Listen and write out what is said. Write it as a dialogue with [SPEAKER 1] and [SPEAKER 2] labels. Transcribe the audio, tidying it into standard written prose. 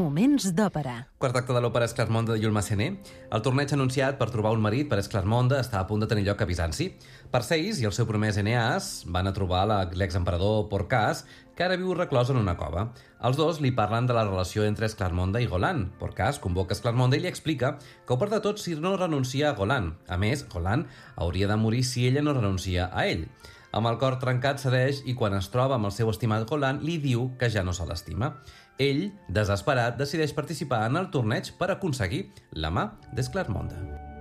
[SPEAKER 1] Moments d'òpera.
[SPEAKER 2] Quart acte de l'òpera Esclarmonde de Jules Massenet. El torneig anunciat per trobar un marit per Esclarmonde està a punt de tenir lloc a Bizanci. Perseis i el seu promès Eneas van a trobar l'exemperador Porcas, que ara viu reclòs en una cova. Els dos li parlen de la relació entre Esclarmonde i Golan. Porcas convoca Esclarmonde i li explica que ho perd tot si no renuncia a Golan. A més, Golan hauria de morir si ella no renuncia a ell. Amb el cor trencat cedeix i quan es troba amb el seu estimat Golan li diu que ja no se l'estima. Ell, desesperat, decideix participar en el torneig per aconseguir la mà d'Esclarmonde.